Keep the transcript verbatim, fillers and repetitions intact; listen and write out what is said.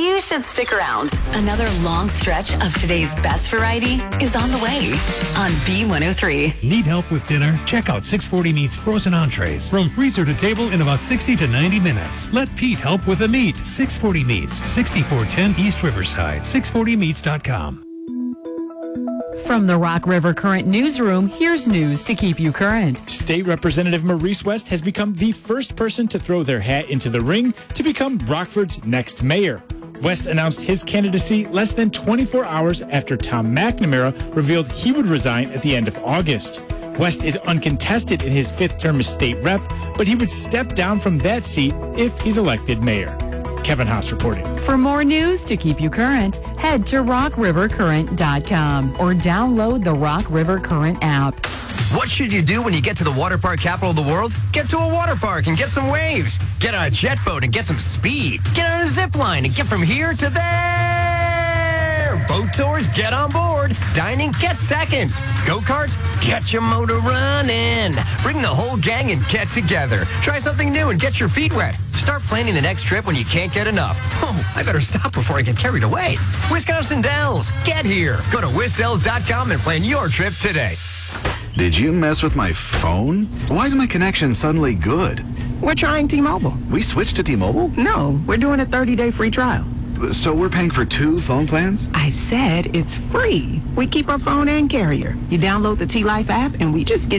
you should stick around. Another long stretch of today's best variety is on the way on B one oh three. Need help with dinner? Check out six forty Meats frozen entrees. From freezer to table in about sixty to ninety minutes. Let Pete help with the meat. six forty Meats, sixty-four ten East Riverside, six forty meats dot com. From the Rock River Current Newsroom, here's news to keep you current. State Representative Maurice West has become the first person to throw their hat into the ring to become Rockford's next mayor. West announced his candidacy less than twenty-four hours after Tom McNamara revealed he would resign at the end of August. West is uncontested in his fifth term as state rep, but he would step down from that seat if he's elected mayor. Kevin Haas reporting. For more news to keep you current, head to rock river current dot com or download the Rock River Current app. What should you do when you get to the water park capital of the world? Get to a water park and get some waves. Get on a jet boat and get some speed. Get on a zip line and get from here to there. Boat tours, get on board. Dining, get seconds. Go-karts, get your motor running. Bring the whole gang and get together. Try something new and get your feet wet. Start planning the next trip when you can't get enough. Oh, I better stop before I get carried away. Wisconsin Dells, get here. Go to wisdells dot com and plan your trip today. Did you mess with my phone? Why is my connection suddenly good? We're trying T-Mobile. We switched to T-Mobile? No, we're doing a thirty-day free trial. So we're paying for two phone plans? I said it's free. We keep our phone and carrier. You download the T-Life app and we just get